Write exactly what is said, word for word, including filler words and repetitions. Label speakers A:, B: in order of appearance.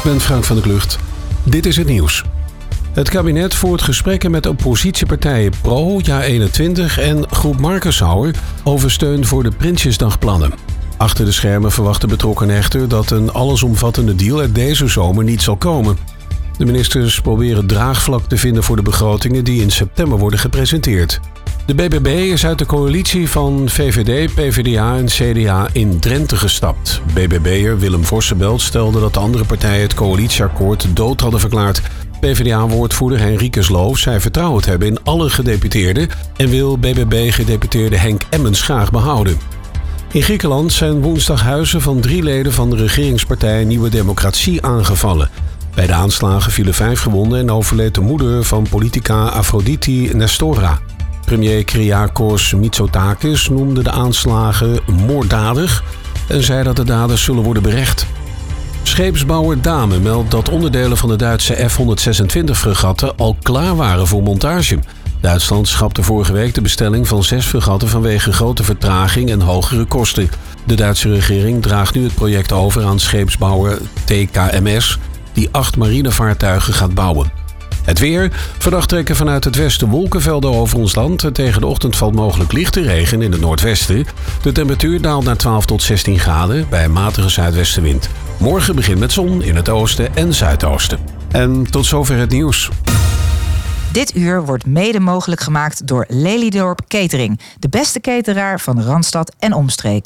A: ben Frank van der Klucht. Dit is het nieuws. Het kabinet voert gesprekken met oppositiepartijen Pro, Ja eenentwintig en Groep Markensauer over steun voor de Prinsjesdagplannen. Achter de schermen verwachten betrokkenen echter dat een allesomvattende deal er deze zomer niet zal komen. De ministers proberen draagvlak te vinden voor de begrotingen die in september worden gepresenteerd. De B B B is uit de coalitie van V V D, P V D A en C D A in Drenthe gestapt. B B B'er Willem Vossenbelt stelde dat de andere partijen het coalitieakkoord dood hadden verklaard. P V D A-woordvoerder Henricus Loof zei vertrouwen te hebben in alle gedeputeerden en wil B B B-gedeputeerde Henk Emmens graag behouden. In Griekenland zijn woensdag huizen van drie leden van de regeringspartij Nieuwe Democratie aangevallen. Bij de aanslagen vielen vijf gewonden en overleed de moeder van politica Afroditi Nestora. Premier Kyriakos Mitsotakis noemde de aanslagen moorddadig en zei dat de daders zullen worden berecht. Scheepsbouwer Dame meldt dat onderdelen van de Duitse F honderdzesentwintig-fregatten al klaar waren voor montage. Duitsland schrapte vorige week de bestelling van zes fregatten vanwege grote vertraging en hogere kosten. De Duitse regering draagt nu het project over aan scheepsbouwer T K M S, die acht marinevaartuigen gaat bouwen. Het weer. Vannacht trekken vanuit het westen wolkenvelden over ons land. Tegen de ochtend valt mogelijk lichte regen in het noordwesten. De temperatuur daalt naar twaalf tot zestien graden bij een matige zuidwestenwind. Morgen begint met zon in het oosten en zuidoosten. En tot zover het nieuws.
B: Dit uur wordt mede mogelijk gemaakt door Lelydorp Catering. De beste cateraar van Randstad en omstreken.